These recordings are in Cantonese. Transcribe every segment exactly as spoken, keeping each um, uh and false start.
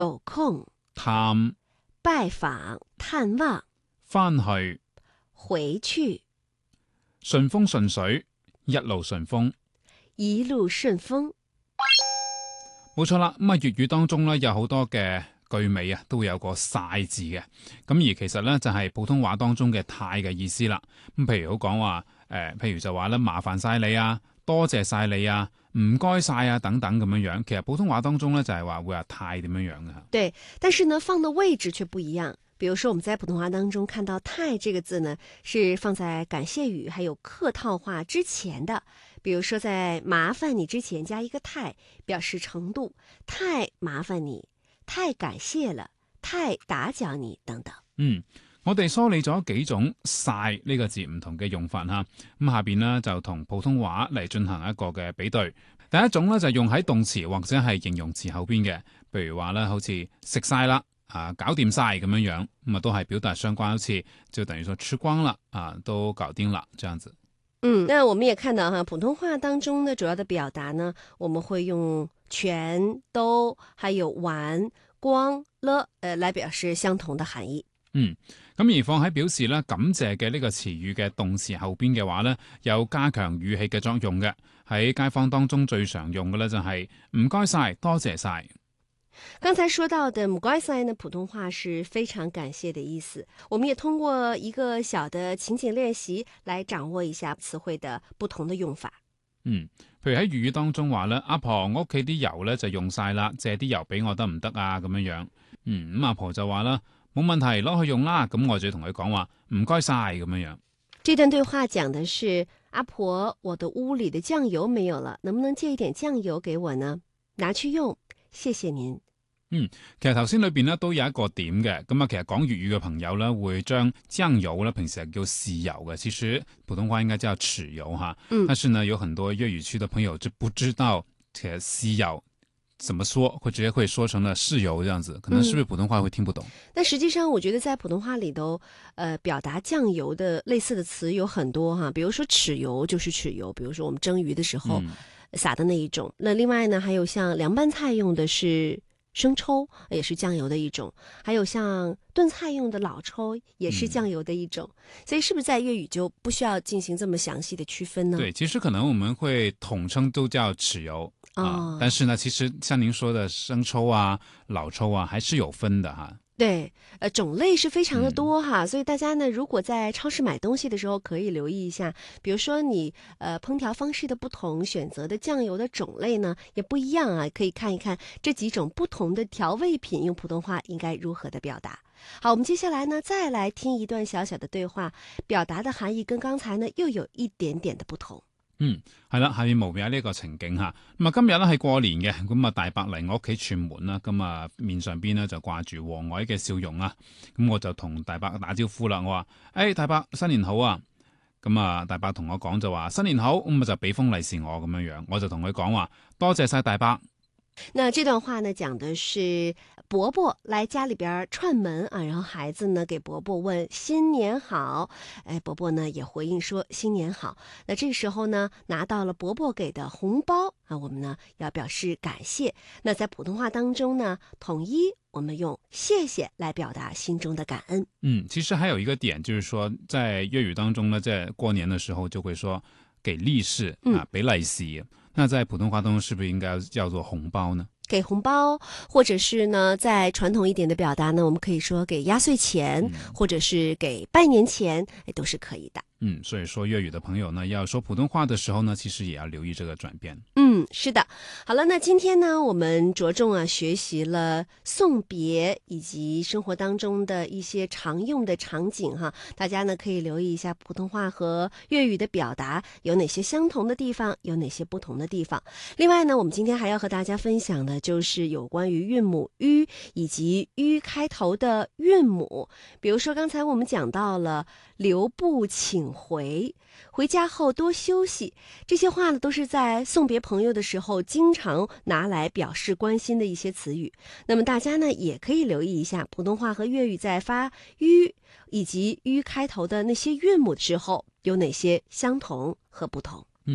有空、 探、 拜訪、探望、 翻去、 回去、 順風順水、一路順風。 一路順風。 冇錯啦，咁啊粵語當中咧有好多嘅句尾啊，都會有個晒字嘅。咁而其實咧就係普通話當中嘅太嘅意思啦。咁譬如好講話誒，譬如就話咧麻煩晒你啊，多謝晒你啊，唔該晒啊等等咁樣樣。其實普通話當中咧就係話會話太點樣樣嘅。 對，但是呢放的位置卻不一樣。比如說我們在普通話當中看到太這個字呢，是放在感謝語還有客套話之前的。比如說在麻煩你之前加一個太，表示程度，太麻煩你，太感謝了，太打攪你等等。 嗯，我哋梳理咗幾種晒呢個字唔同嘅用法吓，咁下邊呢，就同普通話嚟進行一個嘅比對。第一種呢，就用喺動詞或者係形容詞後邊嘅，譬如話咧好似食晒啦啊，搞掂晒咁樣樣，咁啊都係表達相關，好似就等於說吃光了啊，都搞定了這樣子。 嗯，那我們也看到哈，普通話當中呢，主要的表達呢，我們會用全都，還有完、光、了，呃，來表示相同的含義。 嗯，咁而放喺表示咧感謝嘅呢個詞語嘅動詞後邊嘅話呢，有加強語氣嘅作用嘅。喺街坊當中最常用嘅呢，就係唔該晒、多謝晒。 剛才說到的唔該晒呢，普通話是非常感謝的意思。我們也通過一個小的情景練習來掌握一下詞彙的不同的用法。 嗯，譬如喺粵語當中話咧，阿婆我屋企啲油咧就用晒啦，借啲油俾我得唔得啊？咁樣樣，嗯，咁阿婆就話啦，冇問題，攞去用啦。咁我就要同佢講話唔該晒咁樣樣。 這段對話講的是阿婆，我的屋裏的醬油沒有了，能不能借一點醬油給我呢？拿去用，謝謝您。 嗯，其實頭先裏邊咧都有一個點嘅，咁啊，其實講粵語嘅朋友咧會將醬油咧平時係叫豉油嘅，其實普通話應該叫豉油哈。嗯，但是呢，有很多粵語區的朋友就不知道其實豉油怎麼說，會直接會說成了豉油這樣子，可能是不是普通話會聽不懂？嗯， 但實際上我覺得在普通話裏頭，呃，表達醬油的類似的詞有很多哈，比如說豉油就是豉油，比如說我們蒸魚的時候撒的那一種。嗯，那另外呢，還有像涼拌菜用的是生抽，也是醬油的一種，還有像燉菜用的老抽也是醬油的一種。嗯，所以是不是在粵語就不需要進行這麼詳細的區分呢？ 對，其實可能我們會統稱都叫豉油。啊、哦，但是呢，其實像您說的生抽啊、老抽啊，還是有分的哈。 對，呃，種類是非常的多哈，嗯，所以大家呢，如果在超市買東西的時候，可以留意一下，比如說你呃烹調方式的不同，選擇的醬油的種類呢也不一樣啊，可以看一看這幾種不同的調味品用普通話應該如何的表達。好，我們接下來呢再來聽一段小小的對話，表達的含義跟剛才呢又有一點點的不同。 嗯，係啦，下面無面有呢個情景吓，咁啊今日咧係過年嘅，咁啊大伯嚟我屋企串門啦，咁啊面上邊咧就掛住和藹嘅笑容啊，咁我就同大伯打招呼啦，我話，誒、哎、大伯新年好啊，咁啊大伯同我講就話新年好，咁啊就俾封利是我咁樣樣，我就同佢講話多謝晒大伯。 那這段話呢，講的是伯伯來家裏邊串門啊，然後孩子呢給伯伯問新年好，哎，伯伯呢也回應說新年好。那這時候呢，拿到了伯伯給的紅包啊，我們呢要表示感謝。那在普通話當中呢，統一我們用謝謝來表達心中的感恩。 嗯，其實還有一個點，就是說在粵語當中呢，在過年的時候就會說給利是啊，俾利是。嗯，那在普通話當中是不是應該叫做紅包呢？ 給紅包，或者是呢，在傳統一點的表達呢，我們可以說給壓歲錢，嗯，或者是給拜年錢，都是可以的。 嗯，所以說粵語的朋友呢，要說普通話的時候呢，其實也要留意這個轉變。 嗯，是的。好了，那今天呢，我們着重啊學習了送別以及生活當中的一些常用的場景哈，大家呢可以留意一下普通話和粵語的表達有哪些相同的地方，有哪些不同的地方。另外呢，我們今天還要和大家分享的就是有關於韻母 ü 以及 ü 開頭的韻母，比如說剛才我們講到了留步請回，回家後多休息，這些話呢都是在送別朋友的時候經常拿來表示關心的一些詞語。那麼大家呢也可以留意一下普通話和粵語在發 ü 以及 ü 開頭的那些韻母之後有哪些相同和不同。 嗯。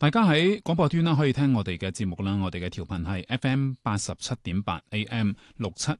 大家喺廣播端啦，可以聽我哋嘅節目啦，我哋嘅調頻係 F M 八十七點八 A M 六七